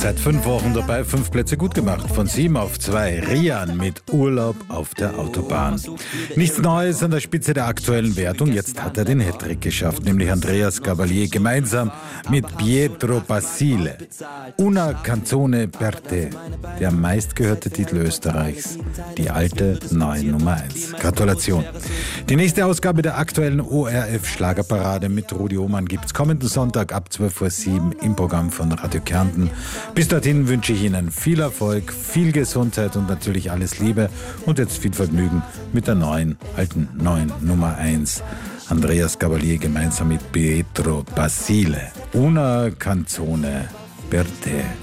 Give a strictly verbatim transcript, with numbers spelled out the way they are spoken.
Seit fünf Wochen dabei, fünf Plätze gut gemacht. Von sieben auf zwei. Rian mit Urlaub auf der Autobahn. Nichts Neues an der Spitze der aktuellen Wertung. Jetzt hat er den Hattrick geschafft, nämlich Andreas Gabalier gemeinsam mit Pietro Basile. Una Canzone per te, der meistgehörte Titel Österreichs. Die alte neue Nummer eins. Gratulation. Die nächste Ausgabe der aktuellen O R F-Schlagerparade mit Rudi Ohmann gibt's kommenden Sonntag ab zwölf Uhr sieben im Programm von Radio Kärnten. Bis dorthin wünsche ich Ihnen viel Erfolg, viel Gesundheit und natürlich alles Liebe und jetzt viel Vergnügen mit der neuen, alten, neuen Nummer eins. Andreas Gabalier gemeinsam mit Pietro Basile. Una Canzone per te.